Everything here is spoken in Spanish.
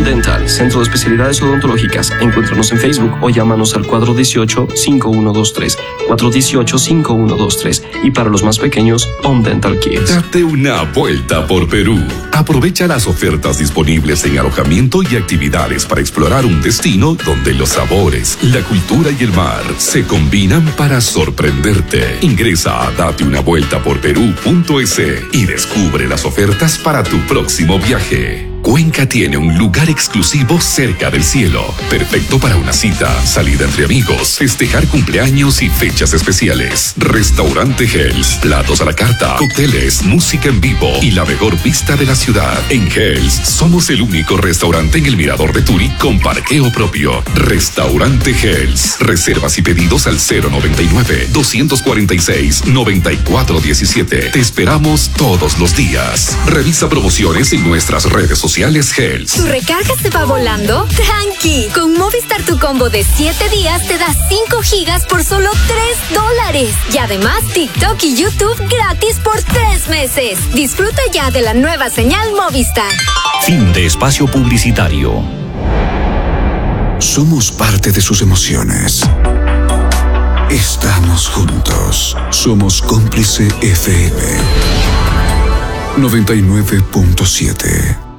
Dental, Centro de Especialidades Odontológicas. Encuéntranos en Facebook o llámanos al 418-5123, 418-5123. Y para los más pequeños, Home Dental Kids. Date una vuelta por Perú. Aprovecha las ofertas disponibles en alojamiento y actividades para explorar un destino donde los sabores, la cultura y el mar se combinan para sorprenderte. Ingresa a dateunavueltaporperú.es y descubre las ofertas para tu próximo viaje. Cuenca tiene un lugar exclusivo cerca del cielo, perfecto para una cita, salida entre amigos, festejar cumpleaños y fechas especiales. Restaurante Hells, platos a la carta, cócteles, música en vivo y la mejor vista de la ciudad. En Hells somos el único restaurante en el Mirador de Turi con parqueo propio. Restaurante Hells. Reservas y pedidos al 099-246-9417. Te esperamos todos los días. Revisa promociones en nuestras redes sociales. Hells. ¿Tu recarga se va volando? ¡Tranqui! Con Movistar tu combo de 7 días te da 5 gigas por solo $3. Y además TikTok y YouTube gratis por 3 meses. Disfruta ya de la nueva señal Movistar. Fin de espacio publicitario. Somos parte de sus emociones. Estamos juntos. Somos Cómplice FM 99.7.